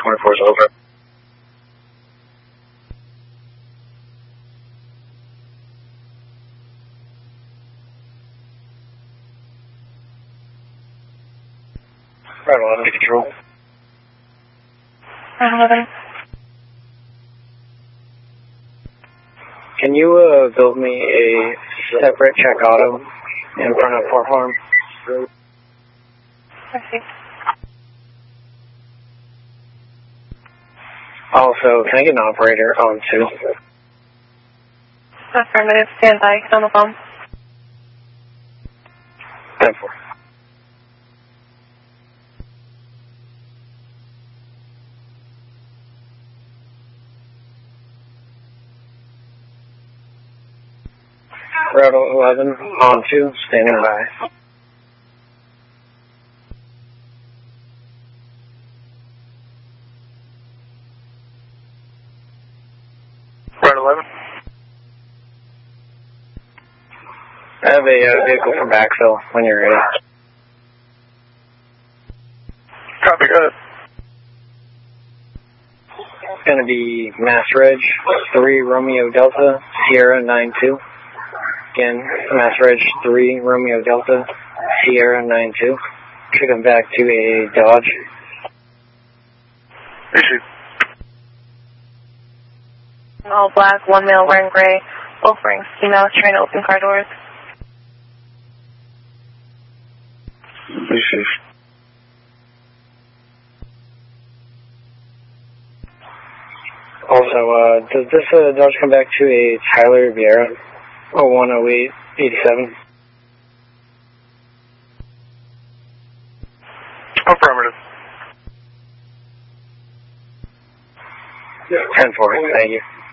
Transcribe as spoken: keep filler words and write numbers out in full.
twenty-four is over. Right, eleven to control. Right, eleven. Can you uh, build me a separate check auto in front of Fort Farm? I see. Also, can I get an operator on two? Affirmative, stand by, on the phone. ten four. Route eleven on two, standing by. Route eleven. I have a uh, vehicle for backfill when you're ready. Copy, go ahead. It's going to be Mass Reg three Romeo Delta Sierra nine two. Again, Mass Reg three Romeo Delta Sierra nine two. Should come back to a Dodge. Issue. All black, one male wearing gray, both wearing ski masks, trying to open car doors. Issue. Also, uh, does this uh, Dodge come back to a Tyler Viera oh one oh eight eighty-seven? Affirmative. ten four, thank you.